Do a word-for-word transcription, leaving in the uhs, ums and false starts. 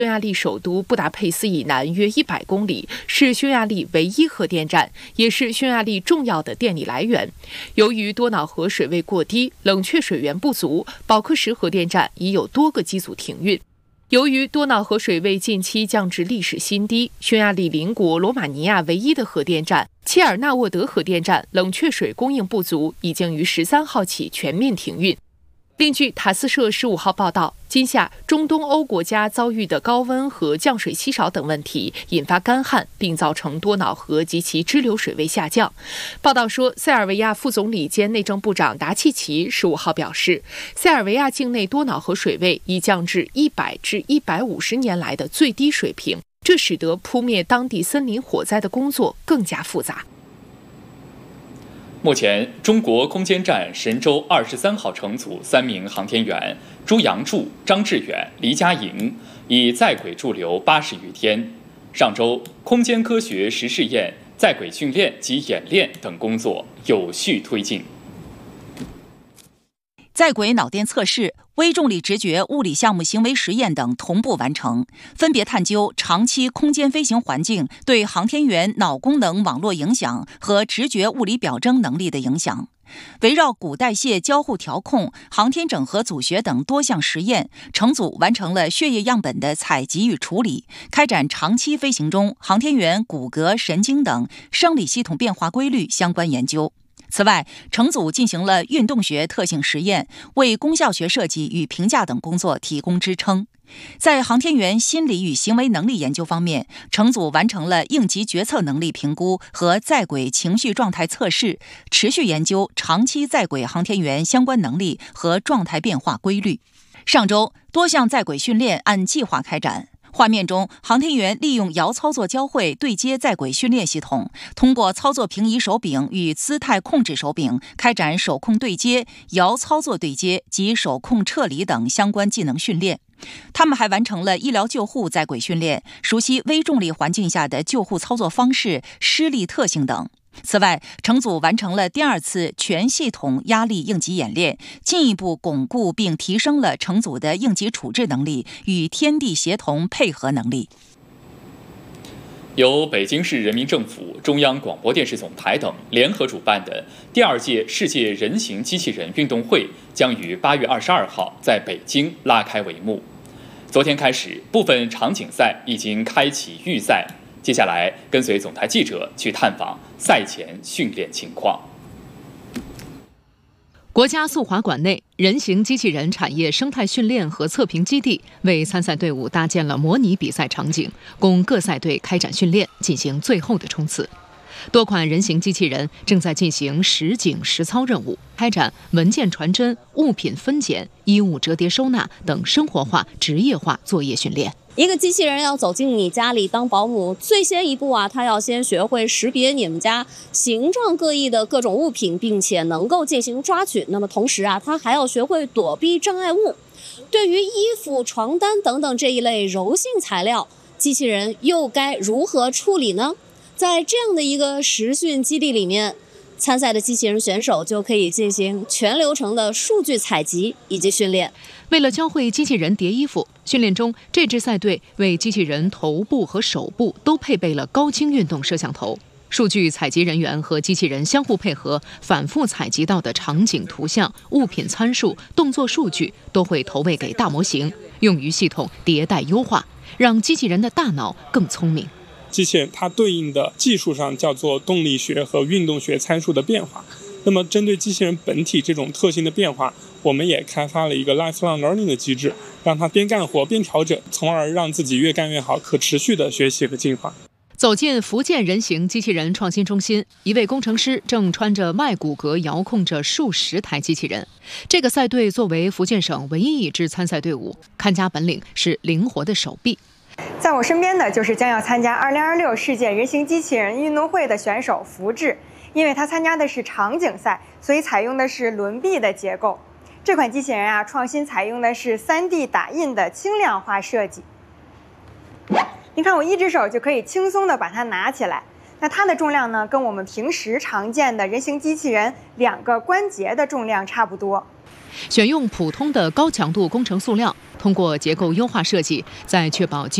匈牙利首都布达佩斯以南约一百公里，是匈牙利唯一核电站，也是匈牙利重要的电力来源。由于多瑙河水位过低，冷却水源不足，保克什核电站已有多个机组停运。由于多瑙河水位近期降至历史新低，匈牙利邻国罗马尼亚唯一的核电站切尔纳沃德核电站冷却水供应不足，已经于十三号起全面停运。另据塔斯社十五号报道，今夏中东欧国家遭遇的高温和降水稀少等问题，引发干旱，并造成多瑙河及其支流水位下降。报道说，塞尔维亚副总理兼内政部长达契奇十五号表示，塞尔维亚境内多瑙河水位已降至一百至一百五十年来的最低水平，这使得扑灭当地森林火灾的工作更加复杂。 目前，中国空间站神舟二十三号乘组三名航天员朱杨柱、张志远、黎佳莹已在轨驻留八十余天。上周，空间科学实试验、在轨训练及演练等工作有序推进。 在轨脑电测试、微重力直觉物理项目行为实验等同步完成，分别探究长期空间飞行环境对航天员脑功能网络影响和直觉物理表征能力的影响。围绕骨代谢交互调控、航天整合组学等多项实验，乘组完成了血液样本的采集与处理，开展长期飞行中航天员骨骼、神经等生理系统变化规律相关研究。此外，乘组进行了运动学特性实验，为功效学设计与评价等工作提供支撑。在航天员心理与行为能力研究方面，乘组完成了应急决策能力评估和在轨情绪状态测试，持续研究长期在轨航天员相关能力和状态变化规律。上周，多项在轨训练按计划开展。画面中，航天员利用遥操作交会对接在轨训练系统，通过操作平移手柄与姿态控制手柄，开展手控对接、遥操作对接及手控撤离等相关技能训练。他们还完成了医疗救护在轨训练，熟悉微重力环境下的救护操作方式、施力特性等。此外，乘组完成了第二次全系统压力应急演练，进一步巩固并提升了乘组的应急处置能力与天地协同配合能力。 由北京市人民政府、中央广播电视总台等联合主办的第二届世界人形机器人运动会将于八月二十二号在北京拉开帷幕。昨天开始，部分场景赛已经开启预赛。接下来，跟随总台记者去探访赛前训练情况。 国家速滑馆内，人形机器人产业生态训练和测评基地为参赛队伍搭建了模拟比赛场景，供各赛队开展训练，进行最后的冲刺。多款人形机器人正在进行实景实操任务，开展文件传真、物品分拣、衣物折叠收纳等生活化、职业化作业训练。 一个机器人要走进你家里当保姆，最先一步啊，它要先学会识别你们家形状各异的各种物品，并且能够进行抓取。那么同时啊，它还要学会躲避障碍物。对于衣服、床单等等这一类柔性材料，机器人又该如何处理呢？在这样的一个实训基地里面，参赛的机器人选手就可以进行全流程的数据采集以及训练。 为了教会机器人叠衣服，训练中这支赛队为机器人头部和手部都配备了高清运动摄像头。数据采集人员和机器人相互配合，反复采集到的场景图像、物品参数、动作数据都会投喂给大模型，用于系统迭代优化，让机器人的大脑更聪明。 机器人它对应的技术上叫做动力学和运动学参数的变化。那么针对机器人本体这种特性的变化，我们也开发了一个 lifelong learning 的机制，让它边干活边调整，从而让自己越干越好，可持续的学习和进化。 走进福建人形机器人创新中心，一位工程师正穿着麦骨骼遥控着数十台机器人。这个赛队作为福建省唯一一支参赛队伍，看家本领是灵活的手臂。 在我身边的就是将要参加二零二六世界人形机器人运动会的选手福志。因为他参加的是场景赛，所以采用的是轮臂的结构。这款机器人啊，创新采用的是 三 D 打印的轻量化设计。你看，我一只手就可以轻松的把它拿起来。那它的重量呢，跟我们平时常见的人形机器人两个关节的重量差不多。 选用普通的高强度工程塑料， 通过结构优化设计，在确保